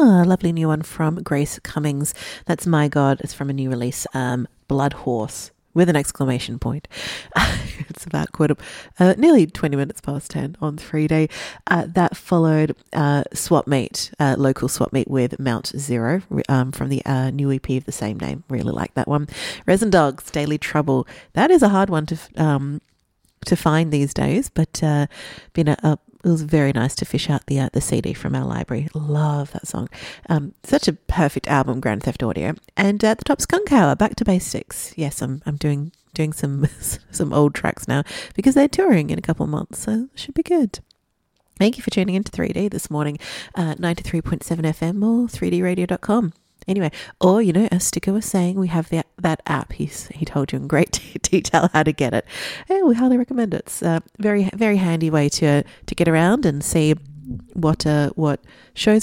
lovely new one from Grace Cummings. That's My God. It's from a new release, Blood Horse, with an exclamation point. It's about nearly 20 minutes past 10 on 3D. That followed Swap Meet, local Swap Meet with Mount Zero from the new EP of the same name. Really like that one. Resin Dogs, Daily Trouble. That is a hard one to find these days, but it was very nice to fish out the CD from our library. Love that song. Such a perfect album, Grand Theft Audio. And at the top, Skunk Hour, Back to Basics. Yes, I'm doing some some old tracks now because they're touring in a couple of months, so it should be good. Thank you for tuning into 3D this morning, 93.7 FM or 3dradio.com. Anyway, or, as Sticker was saying, we have that app. He told you in great detail how to get it. We highly recommend it. It's a very, very handy way to get around and see what shows